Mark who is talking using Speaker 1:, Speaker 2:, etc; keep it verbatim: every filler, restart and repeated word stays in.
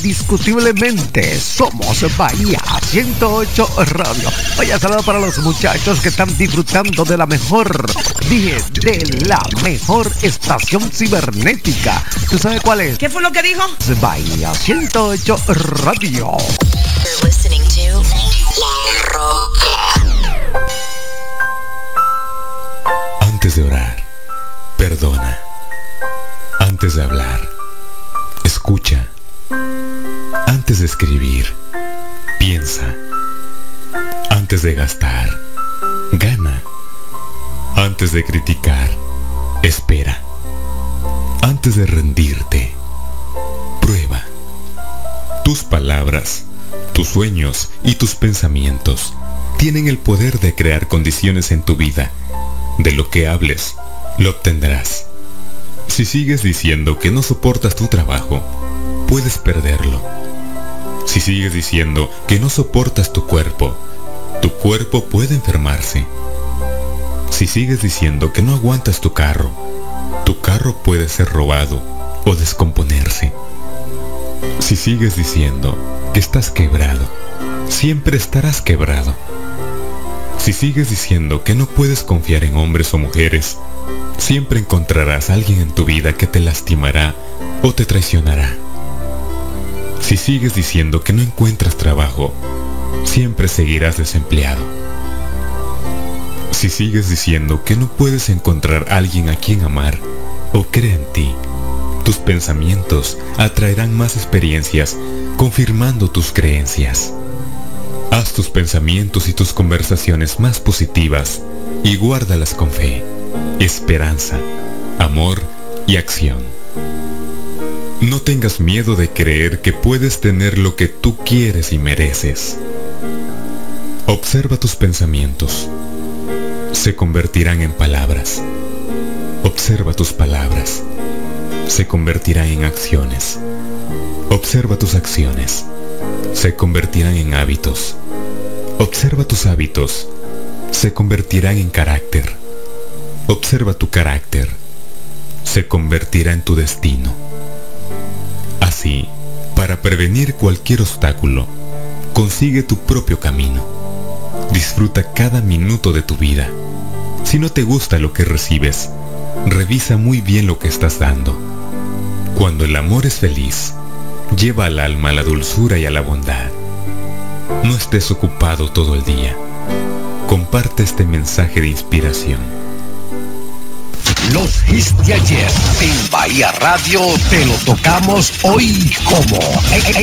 Speaker 1: indiscutiblemente somos Bahía ciento ocho Radio. Vaya saludo para los muchachos que están disfrutando de la mejor, dije, de la mejor estación cibernética. ¿Tú sabes cuál es?
Speaker 2: ¿Qué fue lo que dijo?
Speaker 1: Bahía ciento ocho Radio.
Speaker 3: You're listening to La Roca.
Speaker 4: Antes de orar, perdona. Antes de hablar, escucha. Antes de escribir, piensa. Antes de gastar, gana. Antes de criticar, espera. Antes de rendirte, prueba. Tus palabras, tus sueños y tus pensamientos tienen el poder de crear condiciones en tu vida. De lo que hables, lo obtendrás. Si sigues diciendo que no soportas tu trabajo, puedes perderlo. Si sigues diciendo que no soportas tu cuerpo, tu cuerpo puede enfermarse. Si sigues diciendo que no aguantas tu carro, tu carro puede ser robado o descomponerse. Si sigues diciendo que estás quebrado, siempre estarás quebrado. Si sigues diciendo que no puedes confiar en hombres o mujeres, siempre encontrarás a alguien en tu vida que te lastimará o te traicionará. Si sigues diciendo que no encuentras trabajo, siempre seguirás desempleado. Si sigues diciendo que no puedes encontrar a alguien a quien amar o cree en ti, tus pensamientos atraerán más experiencias confirmando tus creencias. Haz tus pensamientos y tus conversaciones más positivas y guárdalas con fe, esperanza, amor y acción. No tengas miedo de creer que puedes tener lo que tú quieres y mereces. Observa tus pensamientos. Se convertirán en palabras. Observa tus palabras. Se convertirán en acciones. Observa tus acciones. Se convertirán en hábitos. Observa tus hábitos. Se convertirán en carácter. Observa tu carácter. Se convertirá en tu destino. Así, para prevenir cualquier obstáculo, consigue tu propio camino. Disfruta cada minuto de tu vida. Si no te gusta lo que recibes, revisa muy bien lo que estás dando. Cuando el amor es feliz, lleva al alma a la dulzura y a la bondad. No estés ocupado todo el día. Comparte este mensaje de inspiración.
Speaker 1: Los hits de ayer en Bahía Radio te lo tocamos hoy como